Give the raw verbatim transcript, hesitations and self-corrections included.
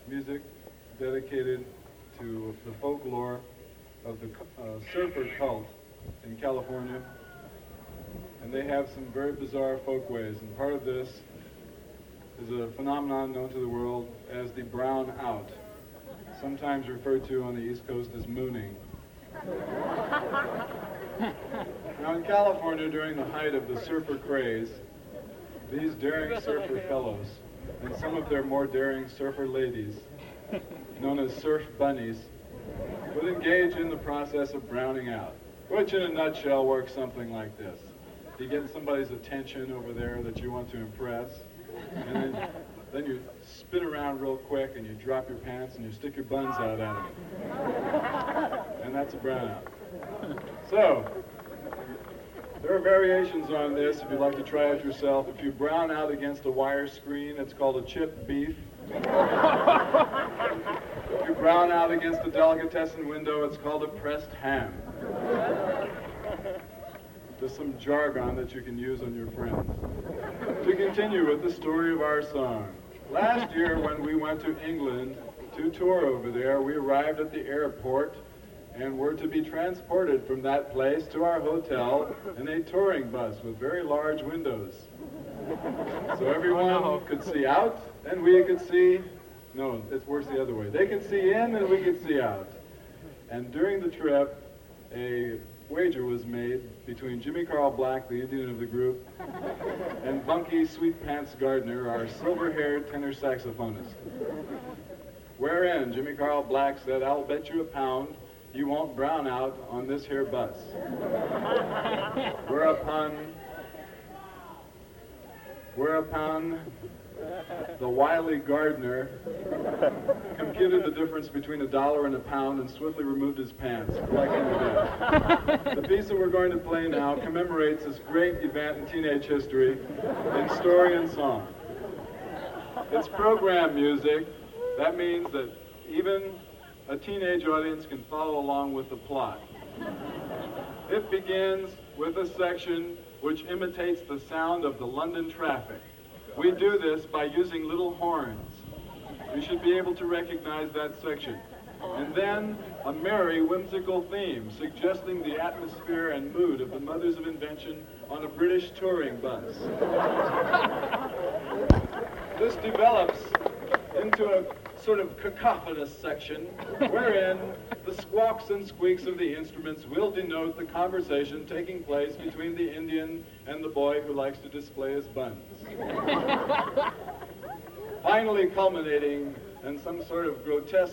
music dedicated to the folklore of the uh, surfer cult in California. And they have some very bizarre folkways, and part of this is a phenomenon known to the world as the brown out, sometimes referred to on the East Coast as mooning. Now in California, during the height of the surfer craze, these daring surfer fellows and some of their more daring surfer ladies, known as surf bunnies, would engage in the process of browning out, which in a nutshell works something like this. You get somebody's attention over there that you want to impress, and then, then you spin around real quick and you drop your pants and you stick your buns out at them. And that's a brownout. So, there are variations on this if you'd like to try it yourself. If you brown out against a wire screen, it's called a chipped beef. If you brown out against a delicatessen window, it's called a pressed ham. Just some jargon that you can use on your friends. To continue with the story of our song. Last year when we went to England to tour over there, we arrived at the airport and were to be transported from that place to our hotel in a touring bus with very large windows. So everyone could see out and we could see, no, it's worse the other way. They could see in and we could see out. And during the trip, a wager was made between Jimmy Carl Black, the Indian of the group, and Bunky Sweet Pants Gardner, our silver-haired tenor saxophonist. Wherein Jimmy Carl Black said, "I'll bet you a pound you won't brown out on this here bus." Whereupon, whereupon the wily Gardner computed the difference between a dollar and a pound and swiftly removed his pants, liking to death. The piece that we're going to play now commemorates this great event in teenage history in story and song. It's program music. That means that even a teenage audience can follow along with the plot. It begins with a section which imitates the sound of the London traffic. We do this by using little horns. You should be able to recognize that section. And then a merry, whimsical theme suggesting the atmosphere and mood of the Mothers of Invention on a British touring bus. This develops into a sort of cacophonous section wherein the squawks and squeaks of the instruments will denote the conversation taking place between the Indian and the boy who likes to display his buns. Finally culminating in some sort of grotesque